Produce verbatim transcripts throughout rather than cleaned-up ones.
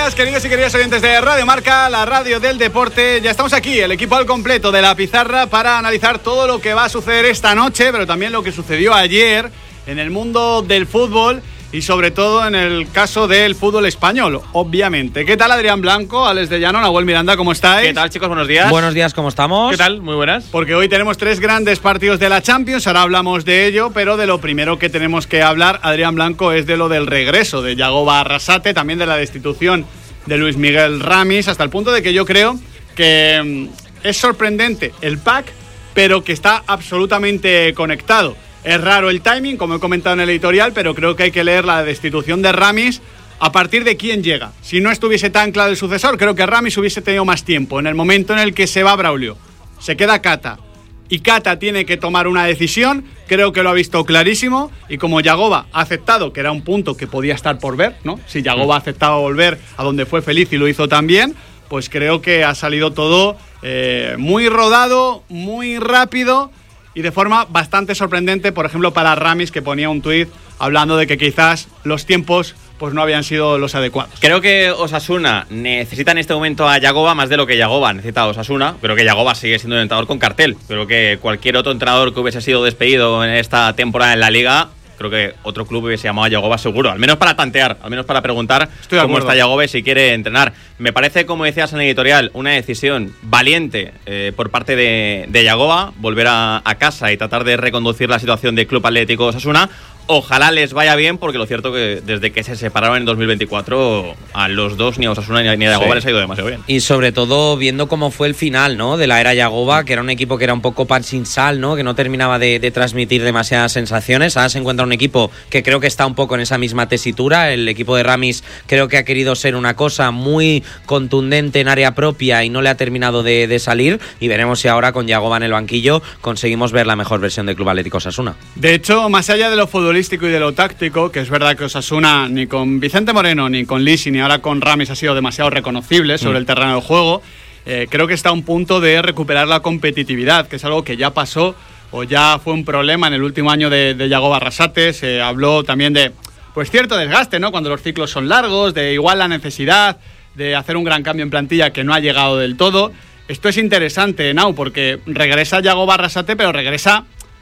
días, queridos y queridas oyentes de Radio Marca, la radio del deporte. Ya estamos aquí, el equipo al completo de La Pizarra, para analizar todo lo que va a suceder esta noche, pero también lo que sucedió ayer en el mundo del fútbol y sobre todo en el caso del fútbol español, obviamente. ¿Qué tal, Adrián Blanco, Alex de Llano, Nahuel Miranda, cómo estáis? ¿Qué tal, chicos? Buenos días. Buenos días, ¿cómo estamos? ¿Qué tal? Muy buenas. Porque hoy tenemos tres grandes partidos de la Champions, ahora hablamos de ello, pero de lo primero que tenemos que hablar, Adrián Blanco, es de lo del regreso de Yagoba Arrasate, también de la destitución de Luis Miguel Ramis, hasta el punto de que yo creo que es sorprendente el pack, pero que está absolutamente conectado. Es raro el timing, como he comentado en el editorial, pero creo que hay que leer la destitución de Ramis a partir de quién llega. Si no estuviese tan claro el sucesor, creo que Ramis hubiese tenido más tiempo. En el momento en el que se va Braulio, se queda Cata, y Cata tiene que tomar una decisión, creo que lo ha visto clarísimo, y como Yagoba ha aceptado, que era un punto que podía estar por ver, ¿no? Si Yagoba mm. aceptaba volver a donde fue feliz y lo hizo también, pues creo que ha salido todo eh, muy rodado, muy rápido, y de forma bastante sorprendente, por ejemplo, para Ramis, que ponía un tuit hablando de que quizás los tiempos pues no habían sido los adecuados. Creo que Osasuna necesita en este momento a Yagoba más de lo que Yagoba necesita a Osasuna. Creo que Yagoba sigue siendo un entrenador con cartel. Creo que cualquier otro entrenador que hubiese sido despedido en esta temporada en la Liga, creo que otro club hubiese llamado a Yagoba seguro, al menos para tantear, al menos para preguntar cómo está Yagoba y si quiere entrenar. Me parece, como decías en el editorial, una decisión valiente eh, por parte de, de Yagoba, volver a, a casa y tratar de reconducir la situación del Club Atlético Osasuna. Ojalá les vaya bien, porque lo cierto que desde que se separaron en dos mil veinticuatro a los dos, ni a Osasuna ni a Yagoba sí. les ha ido demasiado bien. Y sobre todo viendo cómo fue el final, ¿no?, de la era Yagoba, que era un equipo que era un poco pan sin sal, ¿no?, que no terminaba de, de transmitir demasiadas sensaciones. Ahora se encuentra un equipo que creo que está un poco en esa misma tesitura. El equipo de Ramis creo que ha querido ser una cosa muy contundente en área propia y no le ha terminado de, de salir, y veremos si ahora con Yagoba en el banquillo conseguimos ver la mejor versión del Club Atlético Osasuna. De hecho, más allá de lo futbolístico y de lo táctico, que es verdad que Osasuna ni con Vicente Moreno, ni con Lisi, ni ahora con Ramis ha sido demasiado reconocible sobre mm. el terreno del juego, eh, creo que está a un punto de recuperar la competitividad, que es algo que ya pasó o ya fue un problema en el último año de, de Yagoba Arrasate. Se habló también de pues cierto desgaste, ¿no?, cuando los ciclos son largos, de igual la necesidad de hacer un gran cambio en plantilla que no ha llegado del todo. Esto es interesante, Nau, porque regresa Yagoba Arrasate, pero regresa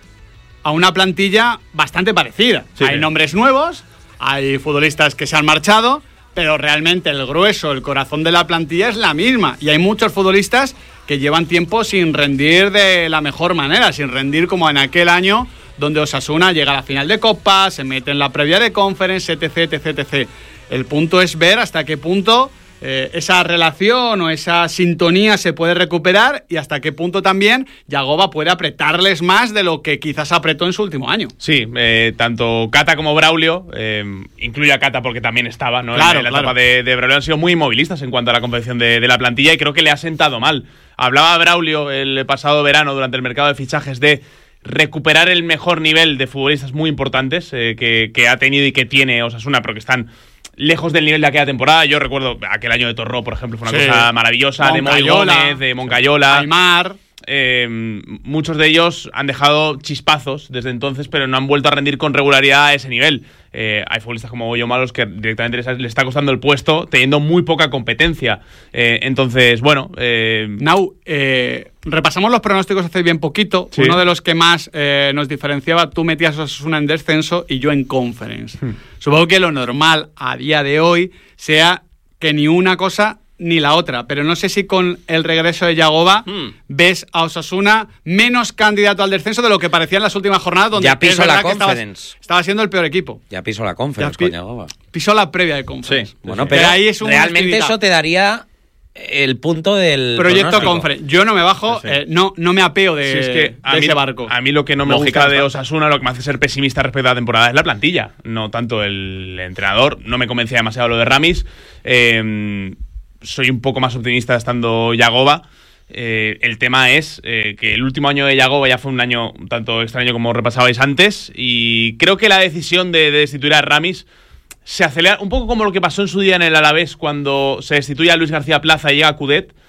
a una plantilla bastante parecida. Sí, hay sí. nombres nuevos, hay futbolistas que se han marchado, pero realmente el grueso, el corazón de la plantilla es la misma. Y hay muchos futbolistas que llevan tiempo sin rendir de la mejor manera, sin rendir como en aquel año donde Osasuna llega a la final de Copa, se mete en la previa de Conference, etc, etc, etcétera. El punto es ver hasta qué punto Eh, esa relación o esa sintonía se puede recuperar y hasta qué punto también Yagoba puede apretarles más de lo que quizás apretó en su último año. Sí, eh, tanto Cata como Braulio, eh, incluye a Cata porque también estaba, ¿no?, claro, en la claro. etapa de, de Braulio, han sido muy inmovilistas en cuanto a la confección de, de la plantilla, y creo que le ha sentado mal. Hablaba Braulio el pasado verano durante el mercado de fichajes de recuperar el mejor nivel de futbolistas muy importantes eh, que, que ha tenido y que tiene Osasuna, pero que están lejos del nivel de aquella temporada. Yo recuerdo aquel año de Torró, por ejemplo, fue una sí. cosa maravillosa, Moncayola, de Moy Gómez, de Moncayola, Aymar. Eh, muchos de ellos han dejado chispazos desde entonces, pero no han vuelto a rendir con regularidad a ese nivel. Eh, hay futbolistas como Goyo Malos que directamente les, les está costando el puesto, teniendo muy poca competencia. Eh, entonces, bueno... Eh... Nau, eh, repasamos los pronósticos hace bien poquito. Sí. Uno de los que más eh, nos diferenciaba, tú metías a Osasuna en descenso y yo en Conference. Hmm. Supongo que lo normal a día de hoy sea que ni una cosa ni la otra, pero no sé si con el regreso de Yagoba hmm. ves a Osasuna menos candidato al descenso de lo que parecía en las últimas jornadas, donde ya pisó la Conference. Estaba, estaba siendo el peor equipo. Ya pisó la Conference pi- con Yagoba. Pisó la previa de Conference. Sí. Bueno, pero ahí es un realmente eso te daría el punto del proyecto Conference. Yo no me bajo, sí, sí. Eh, no, no me apeo de, sí, es que de a mí, ese barco. A mí lo que no me Lógica gusta de Osasuna, lo que me hace ser pesimista respecto a la temporada, es la plantilla, no tanto el entrenador. No me convencía demasiado lo de Ramis. Eh, soy un poco más optimista estando Yagoba. Eh, el tema es eh, que el último año de Yagoba ya fue un año un tanto extraño como repasabais antes, y creo que la decisión de, de destituir a Ramis se acelera un poco como lo que pasó en su día en el Alavés cuando se destituye a Luis García Plaza y llega Coudet, hmm.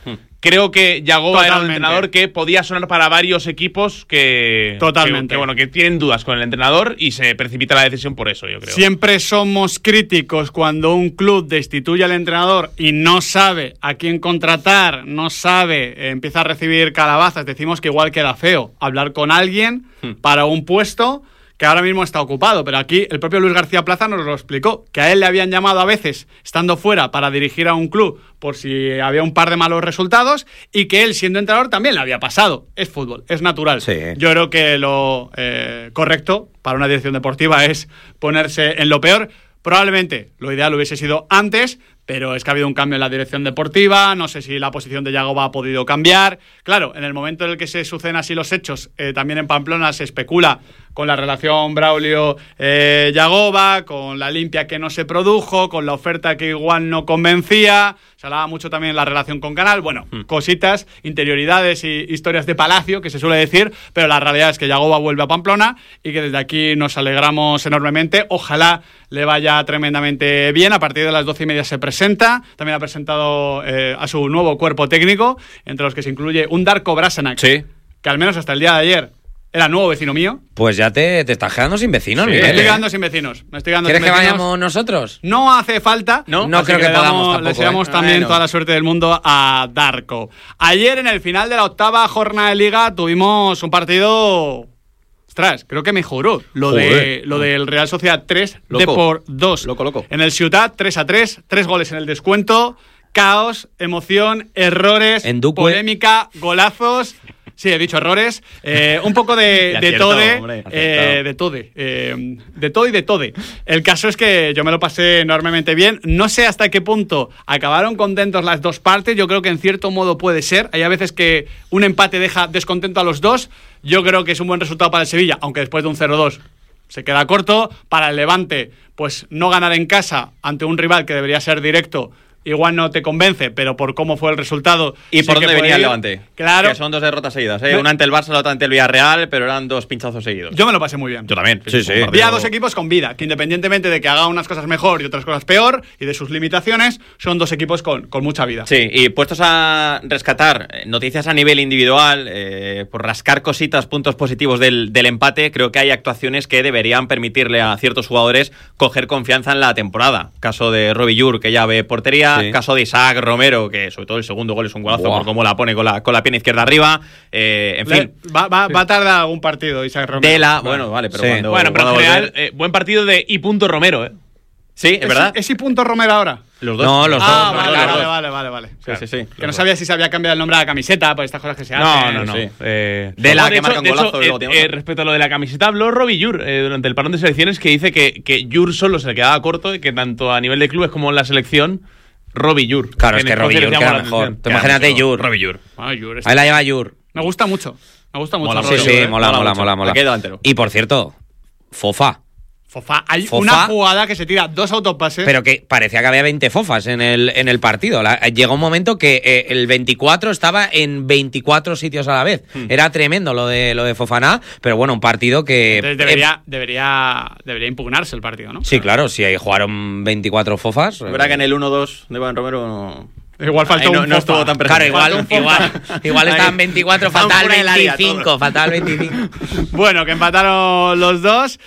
creo que Yagoba Totalmente. era un entrenador que podía sonar para varios equipos que, Totalmente. que, que, bueno, que tienen dudas con el entrenador y se precipita la decisión por eso, yo creo. Siempre somos críticos cuando un club destituye al entrenador y no sabe a quién contratar, no sabe, eh, empieza a recibir calabazas. Decimos que igual queda feo hablar con alguien hmm. para un puesto que ahora mismo está ocupado, pero aquí el propio Luis García Plaza nos lo explicó, que a él le habían llamado a veces estando fuera para dirigir a un club por si había un par de malos resultados y que él siendo entrenador también le había pasado. Es fútbol, es natural. Sí. Yo creo que lo eh, correcto para una dirección deportiva es ponerse en lo peor. Probablemente lo ideal hubiese sido antes, pero es que ha habido un cambio en la dirección deportiva, no sé si la posición de Yagoba ha podido cambiar. Claro, en el momento en el que se suceden así los hechos, eh, también en Pamplona se especula con la relación Braulio-Yagoba, eh, con la limpia que no se produjo, con la oferta que igual no convencía. Se hablaba mucho también de la relación con Canal. Bueno, mm. cositas, interioridades y historias de palacio, que se suele decir, pero la realidad es que Yagoba vuelve a Pamplona y que desde aquí nos alegramos enormemente. Ojalá le vaya tremendamente bien. A partir de las doce y media se presenta. También ha presentado eh, a su nuevo cuerpo técnico, entre los que se incluye un Darko Brasanac, sí. que al menos hasta el día de ayer era nuevo vecino mío. Pues ya te, te estás quedando sin vecinos, sí, Miguel. Me estoy ¿eh? quedando sin vecinos. Me estoy quedando ¿Quieres sin que vecinos. vayamos nosotros? No hace falta. No, no creo que, que podamos. podamos tampoco, Le deseamos ¿eh? también bueno. toda la suerte del mundo a Darko. Ayer, en el final de la octava jornada de Liga, tuvimos un partido... Ostras, creo que mejoró lo, de, lo del Real Sociedad tres Loco. de por dos. Loco, loco. En el Ciutat, tres a tres, tres goles en el descuento, caos, emoción, errores, polémica, golazos... Sí, he dicho errores. Eh, un poco de, de tode. Eh, de tode. Eh, de todo y de tode. El caso es que yo me lo pasé enormemente bien. No sé hasta qué punto acabaron contentos las dos partes. Yo creo que en cierto modo puede ser. Hay a veces que un empate deja descontento a los dos. Yo creo que es un buen resultado para el Sevilla, aunque después de un cero dos se queda corto. Para el Levante, pues no ganar en casa ante un rival que debería ser directo igual no te convence, pero por cómo fue el resultado... ¿Y sí por dónde venía ir. el Levante? Claro. Que son dos derrotas seguidas, ¿eh? Me... Una ante el Barça, la otra ante el Villarreal, pero eran dos pinchazos seguidos. Yo me lo pasé muy bien. Yo también. Sí, sí. Vi a dos equipos con vida, que independientemente de que haga unas cosas mejor y otras cosas peor, y de sus limitaciones, son dos equipos con, con mucha vida. Sí, y puestos a rescatar noticias a nivel individual, eh, por rascar cositas, puntos positivos del, del empate, creo que hay actuaciones que deberían permitirle a ciertos jugadores coger confianza en la temporada. Caso de Robbie Llur, que ya ve portería, sí. Caso de Isaac Romero, que sobre todo el segundo gol es un golazo Buah. por cómo la pone con la, con la pierna izquierda arriba. Eh, en Le, fin. Va, va, va a tardar algún partido Isaac Romero. De la, bueno, vale, pero sí. cuando. Bueno, pero en cuando general, eh, buen partido de I. Romero, ¿eh? Sí, es, ¿Es verdad. ¿Es I. Romero ahora? Los dos. No, los ah, dos. Vale, los vale, dos. vale, vale, vale. Sí, sí, sí. Que no sabía si se había cambiado el nombre a la camiseta, por estas cosas que se No, hacen. no, no. Sí. Eh, de la no, que hecho, marca un de golazo. hecho, y luego eh, tiene eh, respecto a lo de la camiseta, habló Robbie Llur eh, durante el parón de selecciones, que dice que, que Llur solo se le quedaba corto y que tanto a nivel de clubes como en la selección, Robbie Llur. Claro, es que Robbie Llur queda mejor. Te imagínate Llur. Robbie Llur. Ah, Llur Ahí la lleva Llur. Me gusta mucho. Me gusta mucho. Mola, Sí, Robbie sí, Llur, ¿eh? mola, mola, mucho. mola, mola. Aquí hay delantero. Y por cierto, Fofa. Fofa. Hay Fofa. una jugada que se tira dos autopases. Pero que parecía que había veinte fofas en el, en el partido. La, llegó un momento que eh, el veinticuatro estaba en veinticuatro sitios a la vez. Hmm. Era tremendo lo de lo de Fofana, pero bueno, un partido que... Entonces debería, eh, debería, debería impugnarse el partido, ¿no? Sí, claro, si ahí jugaron veinticuatro fofas... Es verdad que en el uno dos de Iván Romero no... Igual faltó no, un no estuvo tan presente. Claro, igual, igual, igual estaban veinticuatro, faltaba el veinticinco, faltaba el veinticinco. Bueno, que empataron los dos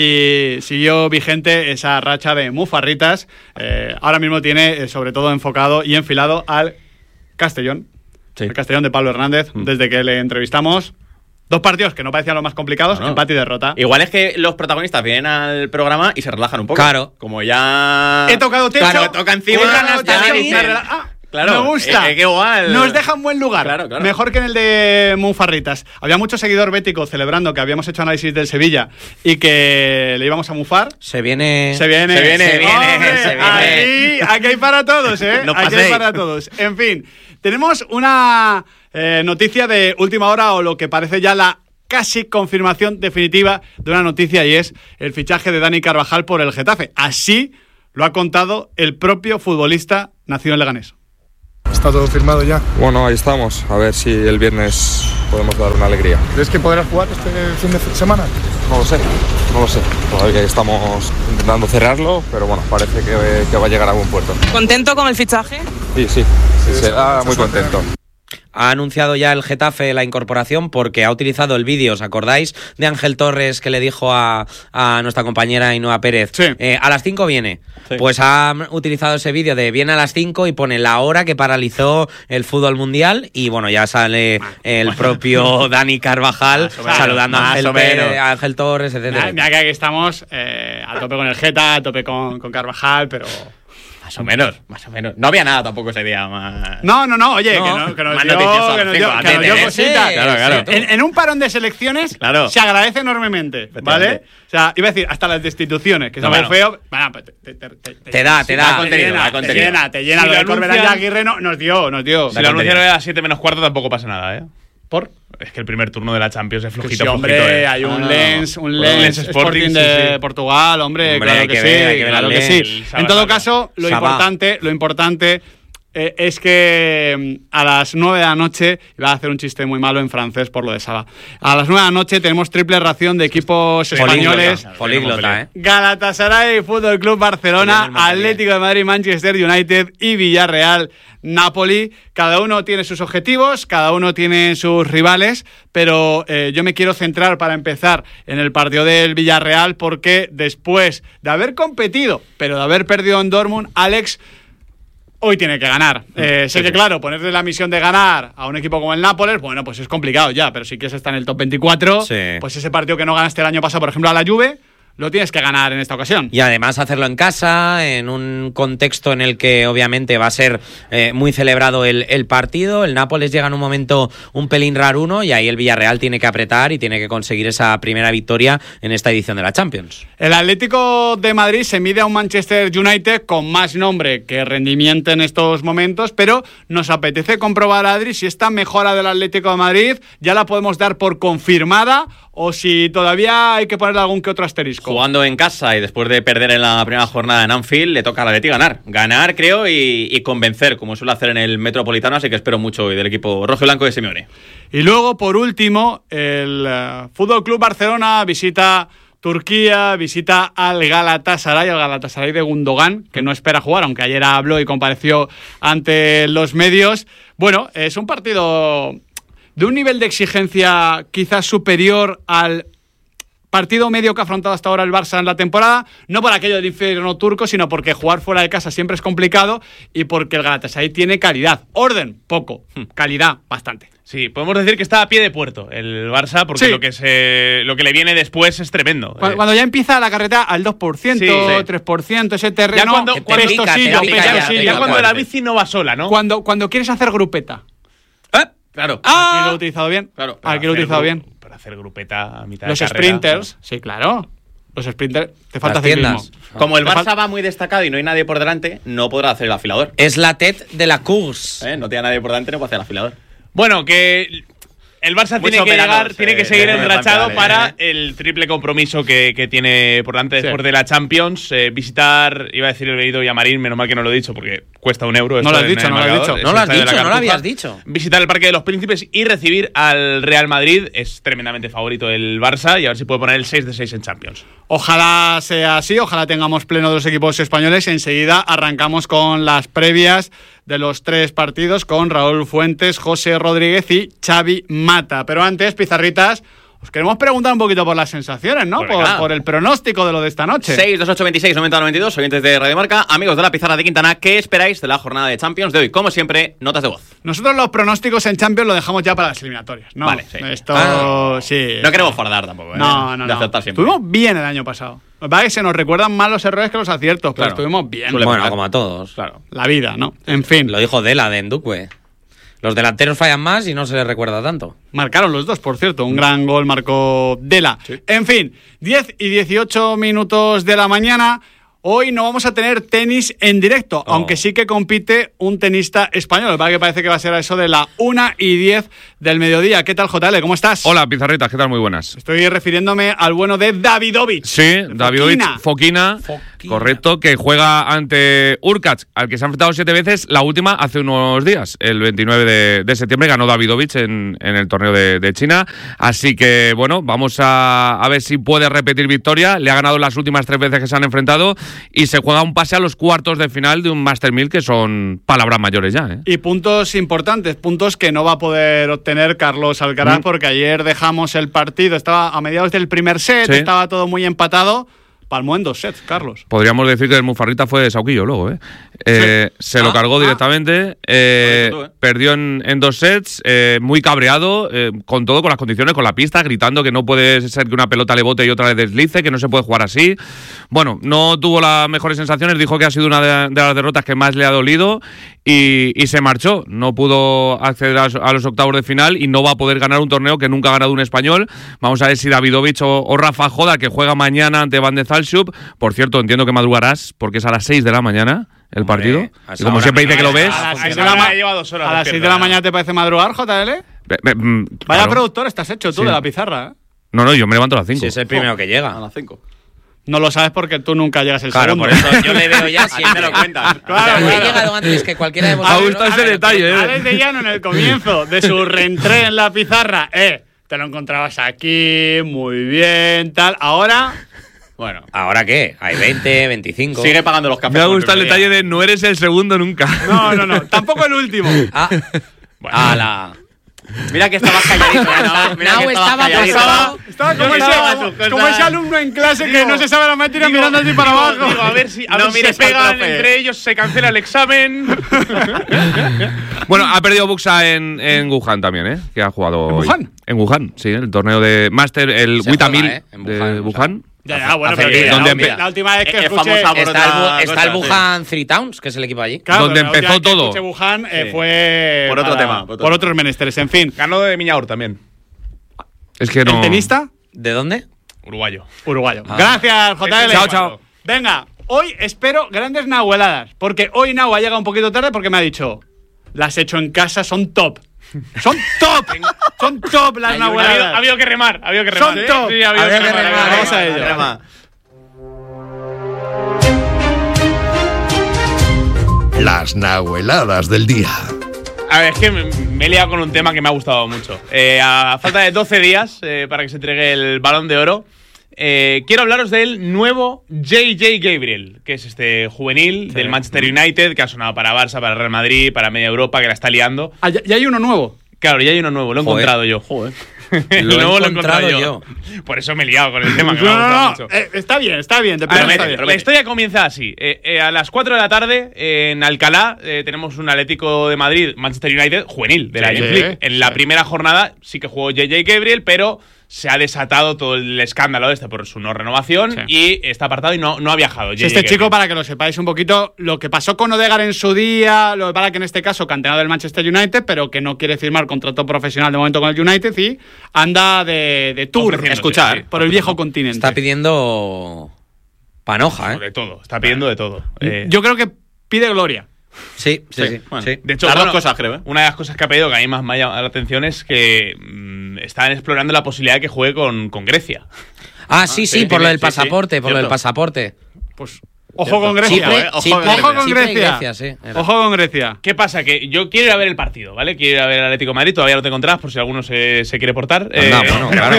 y siguió vigente esa racha de mufarritas. Eh, ahora mismo tiene eh, sobre todo enfocado y enfilado al Castellón. Sí. El Castellón de Pablo Hernández, mm. desde que le entrevistamos. Dos partidos que no parecían los más complicados, no, no. empate y derrota. Igual es que los protagonistas vienen al programa y se relajan un poco. Claro. Como ya... He tocado techo. Claro, toca encima. Ah, claro, me gusta. Eh, eh, igual. Nos deja un buen lugar. Claro, claro. Mejor que en el de Mufarritas. Había mucho seguidor bético celebrando que habíamos hecho análisis del Sevilla y que le íbamos a mufar. Se viene. Se viene. Se viene. Se viene. Hombre, se viene. Aquí, aquí hay para todos, ¿eh? No aquí hay para todos. En fin, tenemos una eh, noticia de última hora o lo que parece ya la casi confirmación definitiva de una noticia y es el fichaje de Dani Carvajal por el Getafe. Así lo ha contado el propio futbolista nacido en Leganés. ¿Está todo firmado ya? Bueno, ahí estamos. A ver si el viernes podemos dar una alegría. ¿Crees que podrás jugar este fin de semana? No lo sé, no lo sé. Todavía estamos intentando cerrarlo, pero bueno, parece que, que va a llegar a buen puerto. ¿Contento con el fichaje? Sí, sí, sí, se da muy contento. ha anunciado ya el Getafe la incorporación porque ha utilizado el vídeo, ¿os acordáis? De Ángel Torres que le dijo a, a nuestra compañera Ainhoa Pérez, sí. eh, a las cinco viene. Sí. Pues ha utilizado ese vídeo de viene a las cinco y pone la hora que paralizó el fútbol mundial y bueno, ya sale el propio Dani Carvajal saludando a Ángel, Pérez, a Ángel Torres, etcétera. Mira que aquí estamos eh, a tope con el Geta, a tope con, con Carvajal, pero... Más o menos, más o menos. No había nada tampoco ese día más... No, no, no, oye, no, que, no, que nos más dio, noticioso, que nos dio, que nos dio cositas. Sí, claro, claro. En, en un parón de selecciones claro. se agradece enormemente, ¿vale? O sea, iba a decir, hasta las destituciones, que no, es algo bueno. feo. Bueno, te, te, te, te, te da, te da. da contenido, te llena, da contenido. Te llena, te llena. Si lo lo de Corberán y anuncian- Aguirre no, nos dio, nos dio. Si lo anunciaron a las siete menos cuarto tampoco pasa nada, ¿eh? ¿Por? Es que el primer turno de la Champions es Que flojito, sí, hombre, flojito, ¿eh? hay un Ah, Lens, un Bueno, Lens, Lens Sporting, Sporting, de sí, sí. Portugal, hombre, Hombre, claro hay que, que sí, ver, hay que ver claro al que Lens. sí. El Sabadell. En todo caso, lo Sabá. importante, lo importante eh, es que mm, a las nueve de la noche, iba a hacer un chiste muy malo en francés por lo de Saba, a las nueve de la noche tenemos triple ración de equipos españoles. Políglota, políglota, ¿eh? Galatasaray, Fútbol Club Barcelona, Atlético de Madrid, Manchester United y Villarreal, Napoli. Cada uno tiene sus objetivos, cada uno tiene sus rivales, pero eh, yo me quiero centrar para empezar en el partido del Villarreal porque después de haber competido, pero de haber perdido en Dortmund, Alex hoy tiene que ganar. Eh, sé que, claro, ponerle la misión de ganar a un equipo como el Nápoles, bueno, pues es complicado ya, pero si quieres estar en el top veinticuatro, Sí. pues ese partido que no ganaste el año pasado, por ejemplo, a la Juve, lo tienes que ganar en esta ocasión. Y además hacerlo en casa, en un contexto en el que obviamente va a ser eh, muy celebrado el, el partido. El Nápoles llega en un momento un pelín raruno y ahí el Villarreal tiene que apretar y tiene que conseguir esa primera victoria en esta edición de la Champions. El Atlético de Madrid se mide a un Manchester United con más nombre que rendimiento en estos momentos, pero nos apetece comprobar, Adri, si esta mejora del Atlético de Madrid ya la podemos dar por confirmada o si todavía hay que ponerle algún que otro asterisco. Jugando en casa y después de perder en la primera jornada en Anfield, le toca al Atleti ganar. Ganar, creo, y, y convencer, como suele hacer en el Metropolitano, así que espero mucho hoy del equipo rojo y blanco de Simeone. Y luego, por último, el uh, Fútbol Club Barcelona visita Turquía, visita al Galatasaray, al Galatasaray de Gundogan, que no espera jugar, aunque ayer habló y compareció ante los medios. Bueno, es un partido de un nivel de exigencia quizás superior al partido medio que ha afrontado hasta ahora el Barça en la temporada, no por aquello del infierno turco, sino porque jugar fuera de casa siempre es complicado y porque el Galatasaray tiene calidad. Orden, poco. Calidad, bastante. Sí, podemos decir que está a pie de puerto el Barça, porque Sí. lo que se, lo que le viene después es tremendo. Cuando, Eh, cuando ya empieza la carrera al dos por ciento, Sí, sí. tres por ciento, ese terreno, Ya cuando- Te cuando- pica, te pestosillo, pica, ya, ya, pestosillo. te ya pica cuando la fuerte. bici no va sola, ¿no? Cuando, cuando quieres hacer grupeta. ¿Eh? Claro. Aquí lo he utilizado bien. Claro. Aquí lo he Hacer utilizado gru- bien. Para hacer grupeta a mitad Los de carrera. sprinters, sí, claro. Los sprinters, te falta Las tiendas. ciclismo. Como el Te Barça fal- va muy destacado y no hay nadie por delante, no podrá hacer el afilador. Es la T E D de la course. ¿Eh? No tiene nadie por delante, no puede hacer el afilador. Bueno, que el Barça Muchos tiene que llegar, operadores, tiene eh, que seguir de enrachado Rampedales, para eh. el triple compromiso que, que tiene por delante después Sí. de la Champions. Eh, visitar, iba a decir el Benito Villamarín, menos mal que no lo he dicho porque cuesta un euro. No esto lo has en dicho, el no lo has marcador, dicho. es No el lo has estadio de la dicho, no lo Cartuja. habías dicho. Visitar el Parque de los Príncipes y recibir al Real Madrid. Es tremendamente favorito el Barça y a ver si puede poner el seis de seis en Champions. Ojalá sea así, ojalá tengamos pleno de los equipos españoles. Enseguida arrancamos con las previas de los tres partidos con Raúl Fuentes, José Rodríguez y Xavi Mata. Pero antes, Pizarritas, os queremos preguntar un poquito por las sensaciones, ¿no? Pues Por, venga. por el pronóstico de lo de esta noche. seis dos ocho veintiséis noventa noventa y dos, oyentes de Radio Marca, amigos de la Pizarra de Quintana, ¿qué esperáis de la jornada de Champions de hoy? Como siempre, notas de voz. Nosotros los pronósticos en Champions lo dejamos ya para las eliminatorias, ¿no? Vale, sí. Esto, Ah. sí. No queremos fardar tampoco, ¿eh? No, no, De no. acertar siempre. Estuvimos bien el año pasado. Lo que pasa es que se nos recuerdan más los errores que los aciertos, pero Claro. estuvimos bien. Suele Bueno, pasar. como a todos. Claro. La vida, ¿no? En fin, Lo dijo Dela de Endukwe. Los delanteros fallan más y no se les recuerda tanto. marcaron los dos, por cierto. Un gran gol marcó Dela. En fin, diez y dieciocho minutos de la mañana. Hoy no vamos a tener tenis en directo, Oh. aunque sí que compite un tenista español. Lo que pasa es que parece que va a ser a eso de la una y diez del mediodía. ¿Qué tal, J L? ¿Cómo estás? Hola, Pizarritas, ¿qué tal? Muy buenas. Estoy refiriéndome al bueno de Davidovich. Sí, Davidovich, Fokina. Fokina, Correcto, que juega ante Urkacz, al que se ha enfrentado siete veces, la última hace unos días, el veintinueve de, de septiembre, ganó Davidovich en, en el torneo de, de China. Así que, bueno, vamos a, a ver si puede repetir victoria. Le ha ganado las últimas tres veces que se han enfrentado y se juega un pase a los cuartos de final de un Master mil, que son palabras mayores ya, ¿eh? Y puntos importantes, puntos que no va a poder obtener Carlos Alcaraz, mm. porque ayer dejamos el partido, estaba a mediados del primer set, sí. estaba todo muy empatado. Palmó en dos sets, Carlos. Podríamos decir que el Mufarrita fue de Sauquillo luego, ¿eh? eh sí. Se ah, lo cargó ah. directamente, eh, tú, ¿eh? perdió en, en dos sets, eh, muy cabreado, eh, con todo, con las condiciones, con la pista, gritando que no puede ser que una pelota le bote y otra le deslice, que no se puede jugar así. Bueno, no tuvo las mejores sensaciones, dijo que ha sido una de, de las derrotas que más le ha dolido y, y se marchó. No pudo acceder a, a los octavos de final y no va a poder ganar un torneo que nunca ha ganado un español. Vamos a ver si Davidovich o, o Rafa Joda, que juega mañana ante Van de Zal. Por cierto, entiendo que madrugarás porque es a las seis de la mañana el Hombre, partido. Y como siempre dice que lo ves. A las seis de la, ma- a las seis de la mañana te parece madrugar, J L. Be, be, mm, Vaya claro. productor estás hecho tú sí. de la pizarra, ¿eh? No, no, yo me levanto a las cinco. Si es el primero oh, que llega. A las cinco. No lo sabes porque tú nunca llegas el claro, segundo. Claro, por eso yo le veo ya siempre lo cuentas. Claro, o sea, claro. He llegado antes que cualquiera de vosotros. Ha gustado ese detalle, ¿eh? Alex de Llano en el comienzo de su reentré en la pizarra, eh, te lo encontrabas aquí, muy bien, tal. Ahora... Bueno, ¿ahora qué? Hay veinte, veinticinco. Sigue pagando los cafés. Me ha gustado el detalle de no eres el segundo nunca. No, no, no. Tampoco el último. Ah, bueno. Ah, la... Mira que estabas calladito. No, mira no, que estaba calladito. Estaba, estaba como, ese, como, como ese alumno en clase digo, que no se sabe la materia digo, mirando así para digo, abajo. Digo, a ver si, a no ver si se pegan entre ellos, se cancela el examen. Bueno, ha perdido Buxa en, en Wuhan también, ¿eh? Que ha jugado ¿En Wuhan? Hoy. En Wuhan, sí, el torneo de Master, el Wita mil ¿eh? de Wuhan. Ya, ya, bueno, pero que, donde la, la última vez que es escuché... Está el, está cosa, el Wuhan sí. Three Towns, que es el equipo allí. Claro, donde empezó todo. Que Wuhan eh, sí. fue... Por otro para, tema. Por, por otros menesteres, en fin. Ganó de Miñaur también. Es que no... ¿El tenista? ¿De dónde? Uruguayo. Uruguayo. Ah. Gracias, J L. Chao, chao. Venga, hoy espero grandes nahueladas, porque hoy Nahua llega un poquito tarde porque me ha dicho, las he hecho en casa, son top. Son top. Son top las nahueladas. Ha habido que remar, ha habido que remar. Son top. Sí, ha habido que remar. Vamos a ello. Las nahueladas del día. A ver, es que me, me he liado con un tema que me ha gustado mucho. Eh, a falta de doce días eh, para que se entregue el Balón de Oro, eh, quiero hablaros del nuevo J J Gabriel, que es este juvenil sí. del Manchester United, que ha sonado para Barça, para Real Madrid, para media Europa, que la está liando. Ah, ya, ya hay uno nuevo. Claro, ya hay uno nuevo, lo he Joder. encontrado yo. Joder. El lo nuevo he lo he encontrado yo. yo. Por eso me he liado con el tema, que no, me ha gustado no, no. mucho. Eh, está bien, está bien. Te ver, está bien. La historia comienza así. Eh, eh, a las cuatro de la tarde, eh, en Alcalá, eh, tenemos un Atlético de Madrid, Manchester United, juvenil, de la sí, Youth League. En sí. la primera jornada sí que jugó J J Gabriel, pero se ha desatado todo el escándalo este por su no renovación sí. y está apartado y no, no ha viajado. Sí, este chico, para que lo sepáis un poquito, lo que pasó con Odegaard en su día, lo que para que en este caso canterano del Manchester United, pero que no quiere firmar contrato profesional de momento con el United y anda de, de tour, escuchar, sí, por el viejo continente. Está pidiendo panoja, ¿eh? De todo, está pidiendo de todo. Eh, Yo creo que pide gloria. Sí, sí, sí. sí. Bueno, sí. De hecho, las bueno, dos cosas, creo. ¿eh? Una de las cosas que ha pedido, que a mí más me ha llamado la atención, es que mmm, están explorando la posibilidad de que juegue con, con Grecia. Ah, sí, sí, sí, por sí, lo del sí, pasaporte, sí, por lo del pasaporte. Pues ojo con Grecia. Chipre, eh, ojo, Chipre, ojo con Chipre Grecia. Grecia sí, ojo con Grecia. ¿Qué pasa? Que yo quiero ir a ver el partido, ¿vale? Quiero ir a ver el Atlético de Madrid, todavía no tengo entradas por si alguno se, se quiere portar. Eh, no, bueno, claro.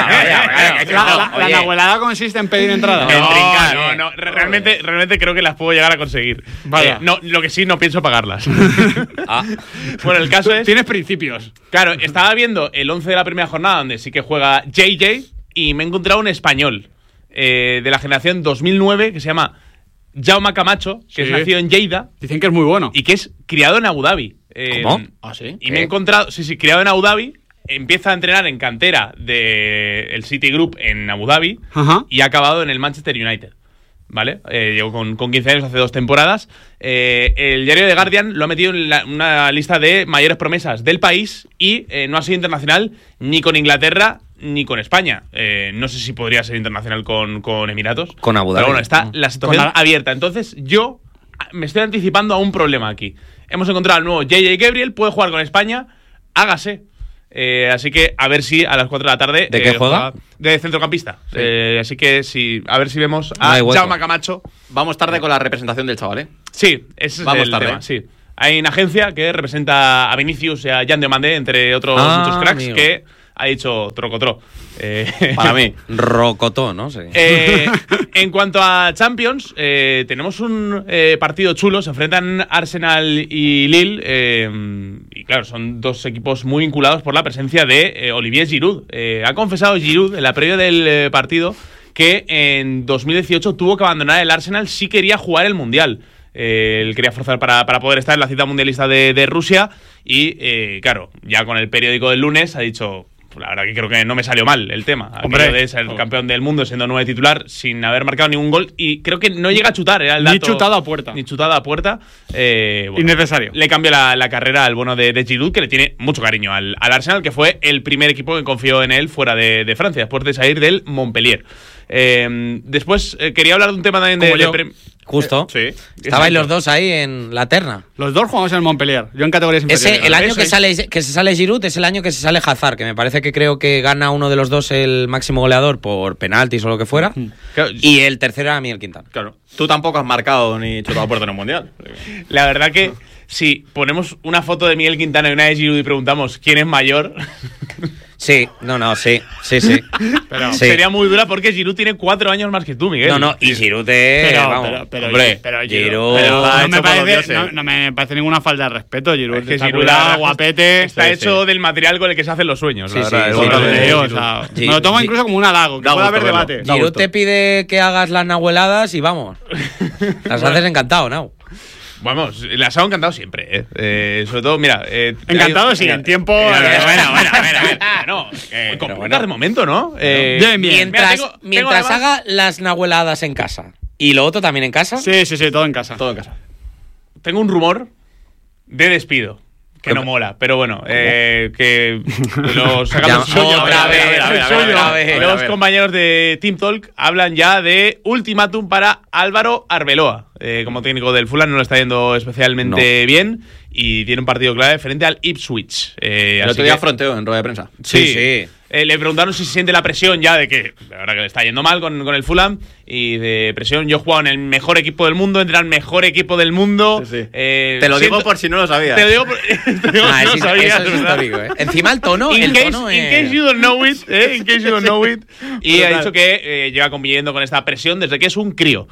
La nahuelada consiste en pedir entradas. No, no, no, no. Realmente, realmente creo que las puedo llegar a conseguir. Vaya. Eh, no, lo que sí, no pienso pagarlas. ah. Bueno, el caso es... Tienes principios. Claro, estaba viendo el once de la primera jornada, donde sí que juega J J, y me he encontrado un español eh, de la generación dos mil nueve que se llama Jaume Camacho, que sí. es nacido en Lleida. Dicen que es muy bueno. Y que es criado en Abu Dhabi. Eh, ¿Cómo? ¿Ah, sí? Y ¿Qué? me he encontrado, sí, sí, criado en Abu Dhabi, empieza a entrenar en cantera del City Group en Abu Dhabi. Ajá. Y ha acabado en el Manchester United. ¿Vale? Eh, llegó con, con quince años hace dos temporadas. Eh, el diario The Guardian lo ha metido en la, una lista de mayores promesas del país y eh, no ha sido internacional ni con Inglaterra ni con España. Eh, no sé si podría ser internacional con, con Emiratos. Con Abu Dhabi. Pero bueno, está no. la situación la... abierta. Entonces yo me estoy anticipando a un problema aquí. Hemos encontrado al nuevo J J Gabriel, puede jugar con España, hágase. Eh, así que a ver si a las cuatro de la tarde. ¿De qué eh, juega? De centrocampista. Sí. Eh, así que sí, a ver si vemos No a hay hueco. Jaume Camacho. Vamos tarde con la representación del chaval, ¿eh? Sí, ese es Vamos el tarde. tema. Sí. Hay una agencia que representa a Vinicius y a Jan Diomandé, entre otros Ah, muchos cracks, amigo. que ha dicho trocotro. Eh, Para mí. Rocotó, ¿no? Sí. Eh, en cuanto a Champions, eh, tenemos un eh, partido chulo. Se enfrentan Arsenal y Lille. Eh, y claro, son dos equipos muy vinculados por la presencia de eh, Olivier Giroud. Eh, ha confesado Giroud en la previa del eh, partido que en dos mil dieciocho tuvo que abandonar el Arsenal si quería jugar el Mundial. Eh, él quería forzar para, para poder estar en la cita mundialista de, de Rusia. Y eh, claro, ya con el periódico del lunes ha dicho... La verdad que creo que no me salió mal el tema. Hombre. Aquello de ser el campeón del mundo siendo nueve titular sin haber marcado ningún gol. Y creo que no llega a chutar. Era el Ni dato, chutado a puerta. Ni chutado a puerta. Eh, bueno, Innecesario. Le cambió la, la carrera al bueno de, de Giroud, que le tiene mucho cariño al, al Arsenal, que fue el primer equipo que confió en él fuera de, de Francia, después de salir del Montpellier. Eh, después eh, quería hablar de un tema también de, Como de yo. pre- Justo. Sí. Estabais exacto. los dos ahí en la terna. Los dos jugamos en el Montpellier. Yo en categorías inferiores. Ese, el año Eso que es. sale, que se sale Giroud es el año que se sale Hazard, que me parece que creo que gana uno de los dos el máximo goleador por penaltis o lo que fuera. Claro, Y el tercero era Miguel Quintana. Claro. Tú tampoco has marcado ni chutado a puerta en un mundial. La verdad que si ponemos una foto de Miguel Quintana y una de Giroud y preguntamos quién es mayor, Sí, no, no, sí, sí, sí. Pero- Sí. sería muy dura porque Giroud tiene cuatro años más que tú, Miguel. No, no, y Giroud es... Pero, vamos, pero, pero, hombre, pero Giroud... pero Está no, me hecho por los parece, dioses. no, no me parece ninguna falta de respeto. Giroud Es que está Giroud, cuidado, la verdad, guapete. Está Sí, hecho sí. del material con el que se hacen los sueños. Sí, la sí, verdad, sí, es Por bueno, lo sí, que eh, digo, o Giroud. sea, Sí, me lo tomo sí. incluso como un halago, que Da pueda gusto haber verlo. debate. Da Giroud gusto. te pide que hagas las nahueladas y vamos. Las haces encantado, ¿no? Vamos, las hago encantado siempre, ¿eh? Eh, sobre todo, mira. Eh, Encantado, hay- sí, mira, en tiempo. eh, eh, bueno, bueno, bueno, bueno, bueno. No, eh, con bueno. de momento, ¿no? Eh, Bien, bien. Mientras, Mira, tengo- tengo mientras además- haga las nahueladas en casa y lo otro también en casa. Sí, sí, sí, todo en casa. Todo en casa. Tengo un rumor de despido. Que no mola, pero bueno, eh, que lo sacamos Ya, suyo. otra A ver, vez, a ver, a ver, otra a ver, a ver. vez. Los A ver. compañeros de Team Talk hablan ya de ultimátum para Álvaro Arbeloa. Eh, como técnico del Fulham no lo está yendo especialmente bien y tiene un partido clave frente al Ipswich. Eh, El así otro día que- fronteo en rueda de prensa. Sí, sí. Eh, le preguntaron si se siente la presión ya de que, la verdad que le está yendo mal con, con el Fulham, y de presión, yo he jugado en el mejor equipo del mundo, entre el mejor equipo del mundo. Sí, sí. eh, Te lo digo siento- por si no lo sabías. Te lo digo por, te digo Ah, si no es- lo sabías, eso es ¿verdad? histórico, ¿eh? Encima el tono, In el case, tono in es- case you don't know it, ¿eh? In case you don't know it. Y ha Brutal. dicho que eh, lleva conviviendo con esta presión desde que es un crío.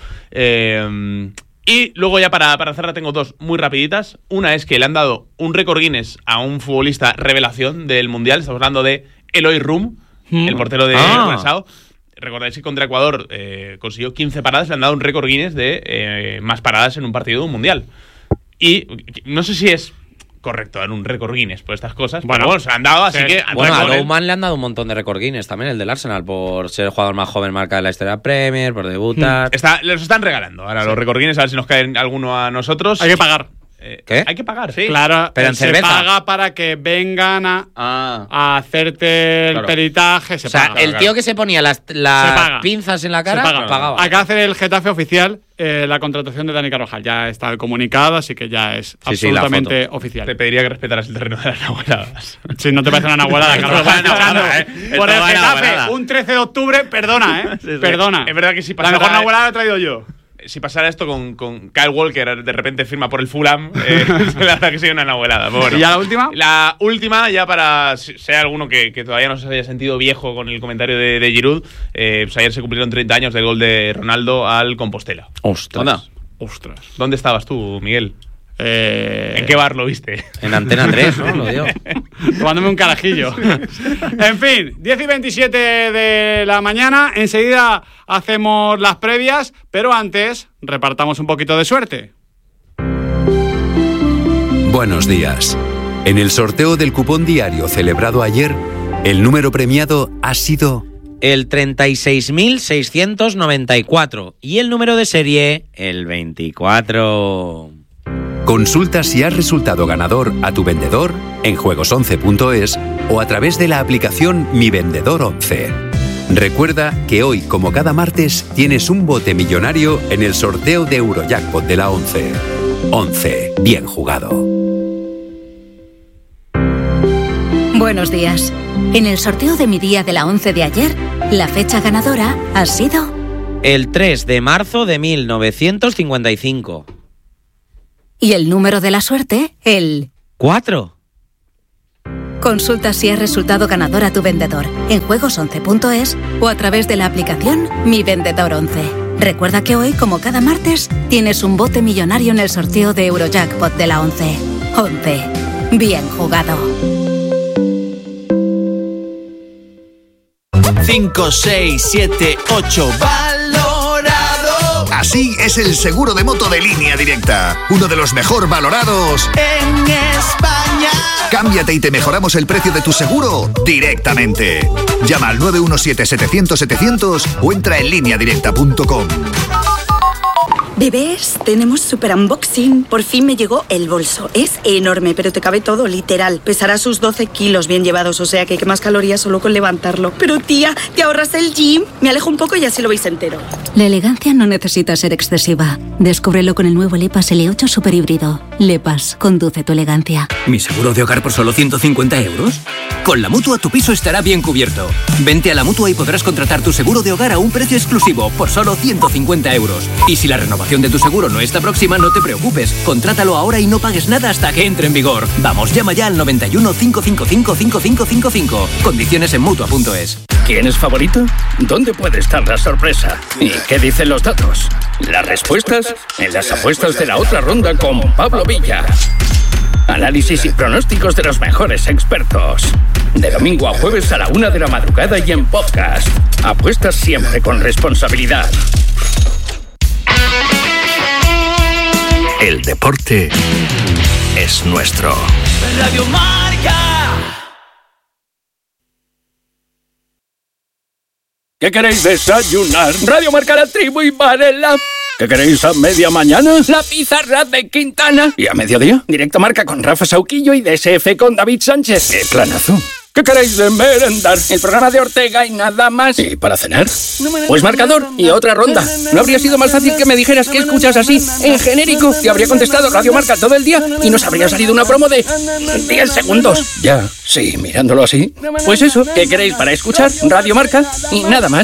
Eh, y luego ya para, para cerrar tengo dos muy rapiditas. Una es que le han dado un récord Guinness a un futbolista revelación del Mundial. Estamos hablando de Eloy Rum, el portero de Ah. Curazao. Recordáis que contra Ecuador eh, consiguió quince paradas, le han dado un récord Guinness de eh, más paradas en un partido de un Mundial. Y no sé si es correcto dar un récord Guinness por estas cosas. Bueno. Bueno, bueno, se lo han dado, así Sí. que... Bueno, a con él. Douman le han dado un montón de récord Guinness también, el del Arsenal, por ser el jugador más joven marca de la historia Premier, por debutar. Está, los están regalando ahora los récord Guinness, a ver si nos cae alguno a nosotros. Hay que pagar. Eh, ¿Qué? Hay que pagar, sí. Claro, Pero en se cerveza. paga para que vengan a, Ah. a hacerte el Claro. peritaje. Se O sea, paga. el tío que se ponía las, las Se paga. pinzas en la Se cara, paga. pagaba. Acaba de hacer el Getafe oficial eh, la contratación de Dani Carvajal. Ya está el comunicado, así que ya es Sí, sí, la absolutamente Te oficial. pediría que respetaras el terreno de las abueladas. Si no te parece una nahuelada, Carvajal. Esto va a fichando nahuelada, ¿eh? por Esto el va a Getafe, nahuelada. un trece de octubre, perdona, ¿eh? Sí, sí. Perdona. Es verdad que si La pasara- mejor nahuelada la he traído yo. Si pasara esto con, con Kyle Walker, de repente firma por el Fulham, eh, la verdad que sería una nahuelada. Pero bueno. ¿Y ya la última? La última, ya para si si hay alguno que, que todavía no se haya sentido viejo con el comentario de, de Giroud, eh, pues ayer se cumplieron treinta años del gol de Ronaldo al Compostela. Ostras. Anda. Ostras. ¿Dónde estabas tú, Miguel? Eh, ¿En qué bar lo viste? En Antena tres, ¿no? Lo dio. Tomándome un carajillo. En fin, diez y veintisiete de la mañana. Enseguida hacemos las previas, pero antes repartamos un poquito de suerte. Buenos días. En el sorteo del cupón diario celebrado ayer, el número premiado ha sido El treinta y seis mil seiscientos noventa y cuatro y el número de serie, el veinticuatro. Consulta si has resultado ganador a tu vendedor en juegos once punto es o a través de la aplicación Mi Vendedor once. Recuerda que hoy, como cada martes, tienes un bote millonario en el sorteo de Eurojackpot de la once. once. Bien jugado. Buenos días. En el sorteo de mi día de la once de ayer, la fecha ganadora ha sido... El tres de marzo de mil novecientos cincuenta y cinco. Y el número de la suerte, el... ¿Cuatro? Consulta si has resultado ganador a tu vendedor en juegos once punto es o a través de la aplicación Mi Vendedor once. Recuerda que hoy, como cada martes, tienes un bote millonario en el sorteo de Eurojackpot de la once. once. Bien jugado. cinco, seis, siete, ocho. ¡Valorado! Así es el seguro de moto de Línea Directa. Uno de los mejor valorados en España. Cámbiate y te mejoramos el precio de tu seguro directamente. Llama al nueve uno siete, setecientos, setecientos o entra en línea directa punto com. Bebés, tenemos super unboxing. Por fin me llegó el bolso. Es enorme, pero te cabe todo, literal. Pesará sus doce kilos bien llevados, o sea que quemas calorías solo con levantarlo. Pero tía, ¿te ahorras el gym? Me alejo un poco y así lo veis entero. La elegancia no necesita ser excesiva. Descúbrelo con el nuevo Lepas L ocho Super Híbrido. Lepas, conduce tu elegancia. ¿Mi seguro de hogar por solo ciento cincuenta euros? Con la Mutua tu piso estará bien cubierto. Vente a la Mutua y podrás contratar tu seguro de hogar a un precio exclusivo por solo ciento cincuenta euros. Y si la renovación de tu seguro no está próxima, no te preocupes. Contrátalo ahora y no pagues nada hasta que entre en vigor. Vamos, llama ya al noventa y uno, cinco cinco cinco, cinco cinco cinco cinco. Condiciones en Mutua punto es. ¿Quién es favorito? ¿Dónde puede estar la sorpresa? ¿Y qué dicen los datos? Las respuestas en las apuestas de la otra ronda con Pablo Villa. Análisis y pronósticos de los mejores expertos. De domingo a jueves a la una de la madrugada y en podcast. Apuestas siempre con responsabilidad. El deporte es nuestro. Radio Marca. ¿Qué queréis desayunar? Radio Marca, La Tribu y Varela. ¿Qué queréis a media mañana? La pizarra de Quintana. ¿Y a mediodía? Directo Marca con Rafa Sauquillo y D S F con David Sánchez. ¡Qué planazo! ¿Qué queréis de merendar? El programa de Ortega y nada más. ¿Y para cenar? Pues marcador y otra ronda. ¿No habría sido más fácil que me dijeras que escuchas así, en genérico? Te habría contestado Radio Marca todo el día y nos habría salido una promo de diez segundos. Ya, sí, mirándolo así. Pues eso, ¿qué queréis para escuchar? Radio Marca y nada más.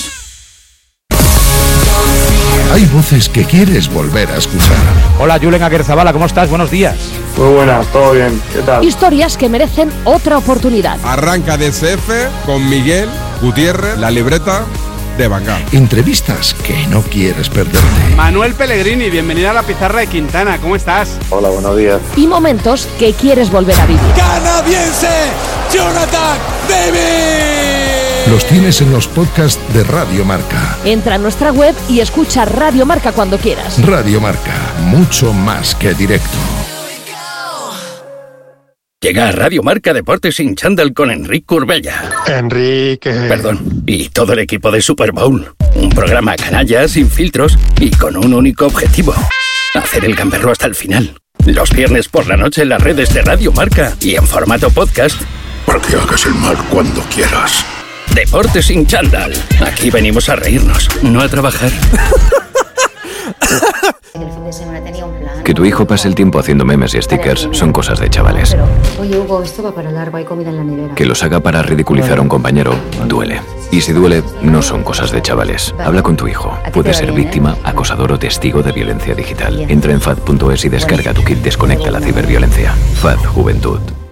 Hay voces que quieres volver a escuchar. Hola, Julen Aguerzabala, ¿cómo estás? Buenos días. Muy buenas, todo bien, ¿qué tal? Historias que merecen otra oportunidad. Arranca D S F con Miguel Gutiérrez, la libreta de Bangal. Entrevistas que no quieres perderte. Manuel Pellegrini, bienvenido a la pizarra de Quintana, ¿cómo estás? Hola, buenos días. Y momentos que quieres volver a vivir. Canadiense, Jonathan David. Los tienes en los podcasts de Radio Marca. Entra a nuestra web y escucha Radio Marca cuando quieras. Radio Marca, mucho más que directo. Llega a Radio Marca Deportes sin chándal con Enrique Urbella. Enrique. Perdón. Y todo el equipo de Super Bowl. Un programa canalla, sin filtros y con un único objetivo. Hacer el gamberro hasta el final. Los viernes por la noche en las redes de Radio Marca y en formato podcast. Para que hagas el mal cuando quieras. Deportes sin chándal. Aquí venimos a reírnos, no a trabajar. Que tu hijo pase el tiempo haciendo memes y stickers son cosas de chavales. Oye, Hugo, esto va para largo, hay comida en la nevera. Que los haga para ridiculizar a un compañero duele. Y si duele, no son cosas de chavales. Habla con tu hijo. Puede ser víctima, acosador o testigo de violencia digital. Entra en F A D punto es y descarga tu kit Desconecta la ciberviolencia. F A D Juventud.